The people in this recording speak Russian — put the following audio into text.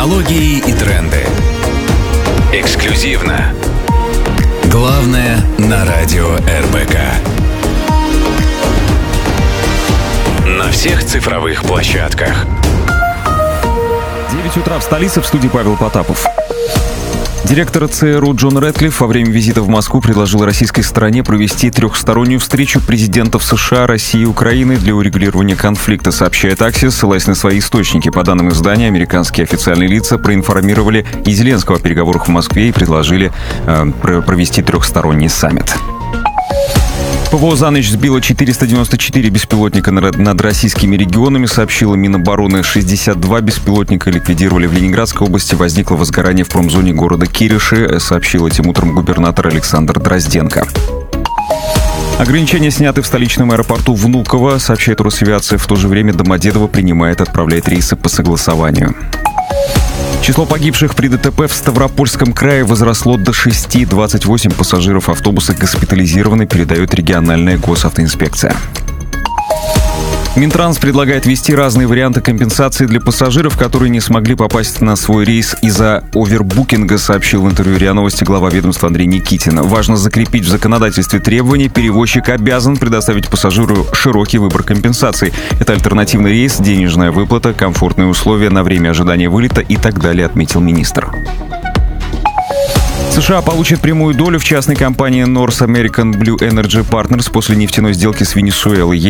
Технологии и тренды. Эксклюзивно. Главное на радио РБК. На всех цифровых площадках. 9 утра в столице, в студии Павел Потапов. Директор ЦРУ Джон Рэдклифф во время визита в Москву предложил российской стороне провести трехстороннюю встречу президентов США, России и Украины для урегулирования конфликта, сообщает Axios, ссылаясь на свои источники. По данным издания, американские официальные лица проинформировали и Зеленского о переговорах в Москве и предложили провести трехсторонний саммит. ПВО за ночь сбило 494 беспилотника над российскими регионами, сообщила Минобороны. 62 беспилотника ликвидировали в Ленинградской области. Возникло возгорание в промзоне города Кириши, сообщил этим утром губернатор Александр Дрозденко. Ограничения сняты в столичном аэропорту Внуково, сообщает Росавиация. В то же время Домодедово принимает и отправляет рейсы по согласованию. Число погибших при ДТП в Ставропольском крае возросло до 6. 28 пассажиров автобуса госпитализированы, передает региональная госавтоинспекция. Минтранс предлагает ввести разные варианты компенсации для пассажиров, которые не смогли попасть на свой рейс из-за овербукинга, сообщил в интервью РИА Новости глава ведомства Андрей Никитин. Важно закрепить в законодательстве требования. Перевозчик обязан предоставить пассажиру широкий выбор компенсаций. Это альтернативный рейс, денежная выплата, комфортные условия на время ожидания вылета и так далее, отметил министр. США получит прямую долю в частной компании North American Blue Energy Partners после нефтяной сделки с Венесуэлой.